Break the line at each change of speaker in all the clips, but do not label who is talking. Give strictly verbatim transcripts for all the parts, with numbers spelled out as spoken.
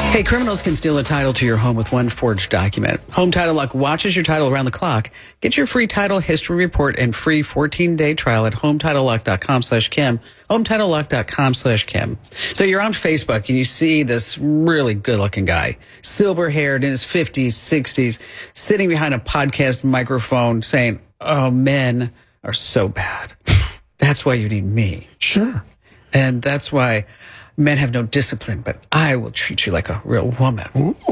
Hey, criminals can steal a title to your home with one forged document. Home Title Lock watches your title around the clock. Get your free title history report and free fourteen-day trial at hometitlelock.com slash Kim. hometitlelock.com slash Kim. So you're on Facebook and you see this really good-looking guy, silver-haired in his fifties, sixties, sitting behind a podcast microphone saying, oh, men are so bad. That's why you need me.
Sure.
And that's why men have no discipline, but I will treat you like a real woman.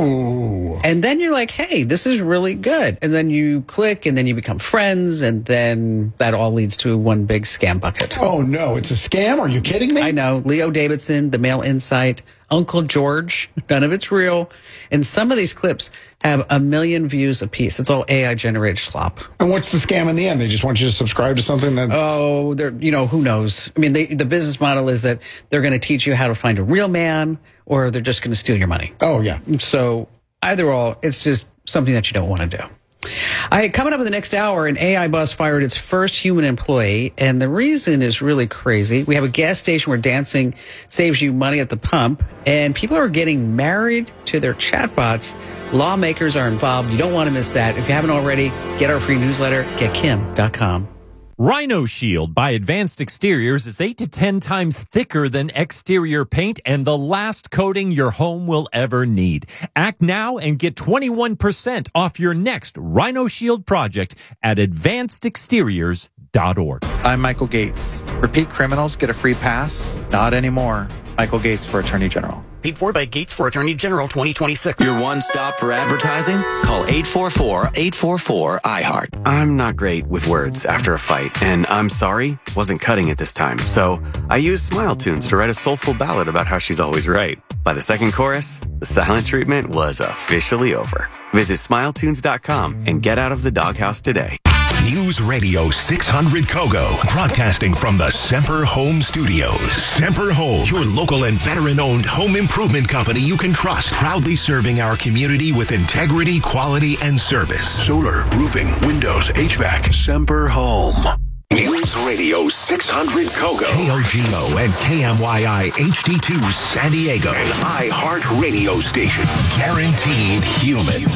Ooh.
And then you're like, hey, this is really good. And then you click and then you become friends. And then that all leads to one big scam bucket.
Oh, no. It's a scam? Are you kidding me?
I know. Leo Davidson, The Male Insight, Uncle George, none of it's real. And some of these clips have a million views apiece. It's all A I-generated slop.
And what's the scam in the end? They just want you to subscribe to something that...
Oh, they're, you know, who knows? I mean, they, the business model is that they're going to teach you how to find a real man, or they're just going to steal your money.
Oh, yeah.
So either or, it's just something that you don't want to do. All right, coming up in the next hour, an A I bus fired its first human employee, and the reason is really crazy. We have a gas station where dancing saves you money at the pump, and people are getting married to their chatbots. Lawmakers are involved. You don't want to miss that. If you haven't already, get our free newsletter, get kim dot com.
Rhino Shield by Advanced Exteriors is eight to ten times thicker than exterior paint and the last coating your home will ever need. Act now and get twenty-one percent off your next Rhino Shield project at advanced exteriors dot org.
I'm Michael Gates. Repeat criminals get a free pass? Not anymore. Michael Gates for Attorney General.
Paid for by Gates for Attorney General twenty twenty-six.
Your one stop for advertising? Call eight four four, eight four four, I heart.
I'm not great with words after a fight, and I'm sorry, wasn't cutting it this time. So I used Smile Tunes to write a soulful ballad about how she's always right. By the second chorus, the silent treatment was officially over. Visit smile tunes dot com and get out of the doghouse today.
News Radio six hundred Kogo, broadcasting from the Semper Home Studios. Semper Home, your local and veteran-owned home improvement company you can trust. Proudly serving our community with integrity, quality, and service. Solar, roofing, windows, H V A C. Semper Home. News Radio six hundred Kogo. K O G O and K M Y I H D two San Diego. An iHeart radio station. Guaranteed human.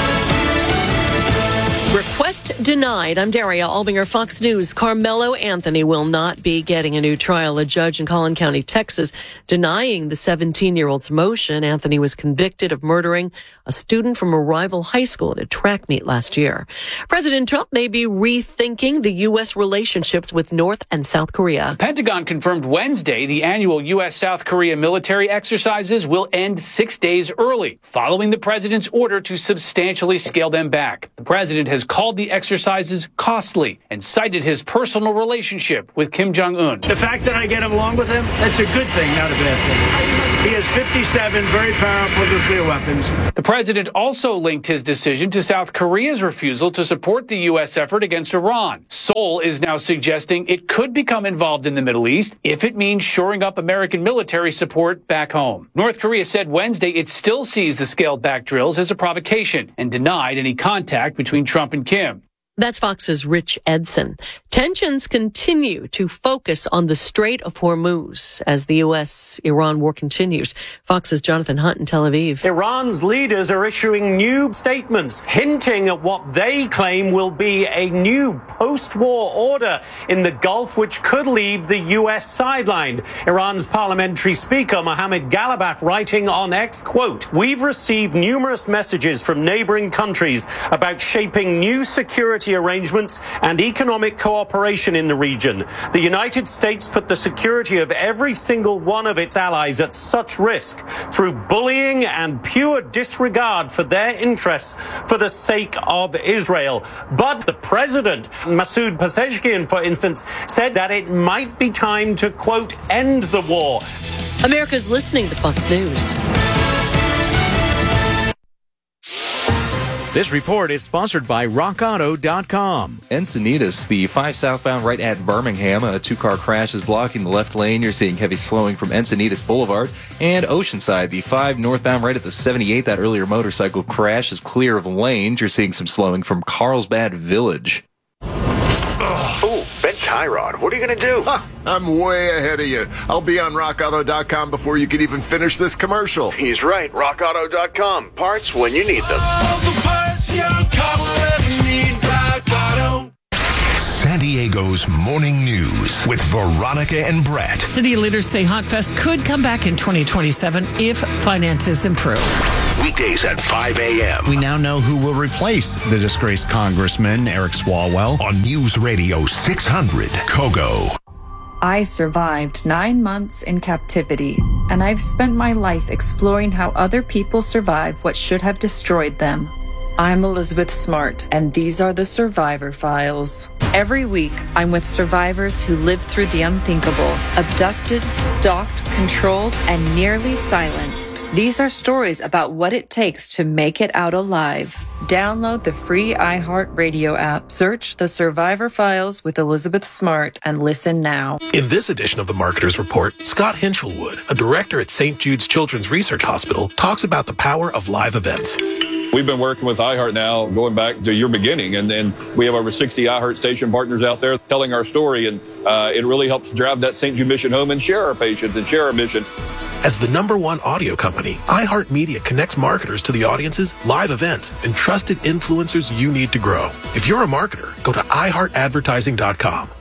Request denied. I'm Daria Albinger, Fox News. Carmelo Anthony will not be getting a new trial. A judge in Collin County, Texas, denying the seventeen-year-old's motion. Anthony was convicted of murdering a student from a rival high school at a track meet last year. President Trump may be rethinking the U S relationships with North and South Korea.
The Pentagon confirmed Wednesday the annual U S South Korea military exercises will end six days early, following the president's order to substantially scale them back. The president has called the exercises costly and cited his personal relationship with Kim Jong-un.
The fact that I get along with him, that's a good thing, not a bad thing. He has fifty-seven very powerful nuclear weapons.
The president also linked his decision to South Korea's refusal to support the U S effort against Iran. Seoul is now suggesting it could become involved in the Middle East if it means shoring up American military support back home. North Korea said Wednesday it still sees the scaled-back drills as a provocation and denied any contact between Trump and Kim.
That's Fox's Rich Edson. Tensions continue to focus on the Strait of Hormuz as the U S Iran war continues. Fox's Jonathan Hunt in Tel Aviv.
Iran's leaders are issuing new statements hinting at what they claim will be a new post-war order in the Gulf, which could leave the U S sidelined. Iran's parliamentary speaker, Mohammad Ghalibaf, writing on X, quote, "We've received numerous messages from neighboring countries about shaping new security arrangements and economic cooperation in the region. The United States put the security of every single one of its allies at such risk through bullying and pure disregard for their interests for the sake of Israel." But the president, Masoud Pezeshkian, for instance, said that it might be time to, quote, end the war.
America's listening to Fox News.
This report is sponsored by rock auto dot com.
Encinitas, the five southbound right at Birmingham. A two-car crash is blocking the left lane. You're seeing heavy slowing from Encinitas Boulevard. And Oceanside, the five northbound right at the seventy-eight. That earlier motorcycle crash is clear of lanes. You're seeing some slowing from Carlsbad Village.
Ugh.
Ooh, bet Tyrod. What are you going to do?
Huh, I'm way ahead of you. I'll be on rock auto dot com before you can even finish this commercial.
He's right. rock auto dot com. Parts when you need them.
All the parts your car will ever need. Rock Auto.
San Diego's Morning News with Veronica and Brett.
City leaders say HauntFest could come back in twenty twenty-seven if finances improve.
Weekdays at five a.m.
We now know who will replace the disgraced Congressman, Eric Swalwell.
On News Radio six hundred, Kogo.
I survived nine months in captivity, and I've spent my life exploring how other people survive what should have destroyed them. I'm Elizabeth Smart, and these are the Survivor Files. Every week, I'm with survivors who lived through the unthinkable, abducted, stalked, controlled, and nearly silenced. These are stories about what it takes to make it out alive. Download the free iHeartRadio app, search the Survivor Files with Elizabeth Smart, and listen now.
In this edition of the Marketer's Report, Scott Hinchelwood, a director at Saint Jude's Children's Research Hospital, talks about the power of live events.
We've been working with iHeart now going back to your beginning, and then we have over sixty iHeart station partners out there telling our story, and uh, it really helps drive that Saint Jude mission home and share our patients and share our mission.
As the number one audio company, iHeartMedia connects marketers to the audiences, live events, and trusted influencers you need to grow. If you're a marketer, go to i heart advertising dot com.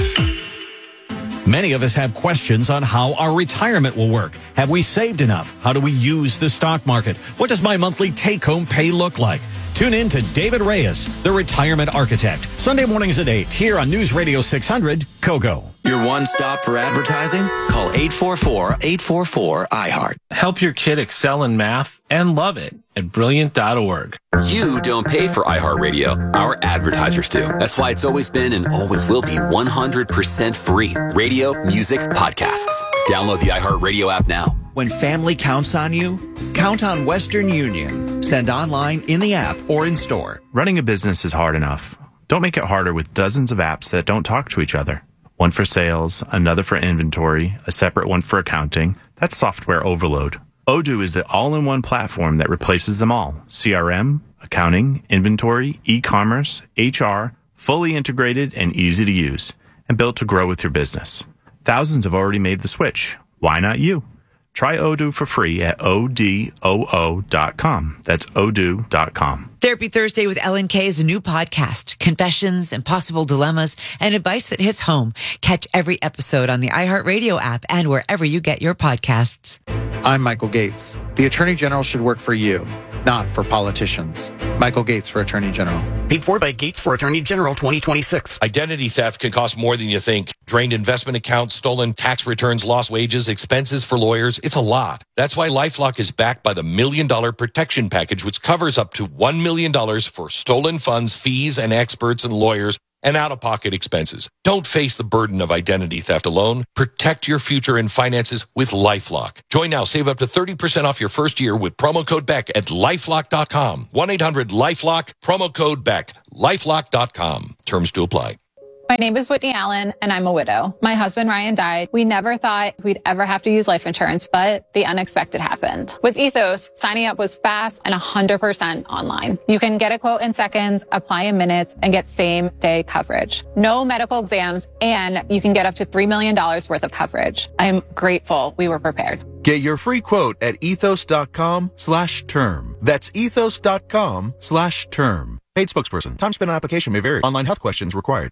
Many of us have questions on how our retirement will work. Have we saved enough? How do we use the stock market? What does my monthly take-home pay look like? Tune in to David Reyes, the Retirement Architect. Sunday mornings at eight here on News Radio six hundred, Kogo.
Your one stop for advertising? Call eight four four, eight four four, I heart.
Help your kid excel in math and love it at brilliant dot org.
You don't pay for iHeartRadio. Our advertisers do. That's why it's always been and always will be one hundred percent free. Radio, music, podcasts. Download the iHeartRadio app now.
When family counts on you, count on Western Union. Send online, in the app, or in store.
Running a business is hard enough. Don't make it harder with dozens of apps that don't talk to each other. One for sales, another for inventory, a separate one for accounting. That's software overload. Odoo is the all-in-one platform that replaces them all. C R M, accounting, inventory, e-commerce, H R, fully integrated and easy to use, and built to grow with your business. Thousands have already made the switch. Why not you? Try Odoo for free at O D O O dot com. That's odoo dot com.
Therapy Thursday with Ellen Kay is a new podcast. Confessions, impossible dilemmas, and advice that hits home. Catch every episode on the iHeartRadio app and wherever you get your podcasts.
I'm Michael Gates. The Attorney General should work for you, not for politicians. Michael Gates for Attorney General.
Paid for by Gates for Attorney General twenty twenty-six.
Identity theft can cost more than you think. Drained investment accounts, stolen tax returns, lost wages, expenses for lawyers. It's a lot. That's why LifeLock is backed by the Million Dollar Protection Package, which covers up to one million dollars for stolen funds, fees, and experts and lawyers, and out-of-pocket expenses. Don't face the burden of identity theft alone. Protect your future and finances with LifeLock. Join now. Save up to thirty percent off your first year with promo code Beck at lifelock dot com. one eight hundred lifelock, promo code Beck, lifelock dot com. Terms to apply.
My name is Whitney Allen, and I'm a widow. My husband, Ryan, died. We never thought we'd ever have to use life insurance, but the unexpected happened. With Ethos, signing up was fast and one hundred percent online. You can get a quote in seconds, apply in minutes, and get same-day coverage. No medical exams, and you can get up to three million dollars worth of coverage. I am grateful we were prepared.
Get your free quote at ethos dot com slash term. That's ethos dot com slash term. Paid spokesperson. Time spent on application may vary. Online health questions required.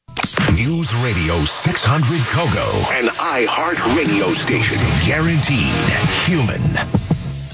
News Radio six hundred Kogo, an iHeart radio station. Guaranteed human.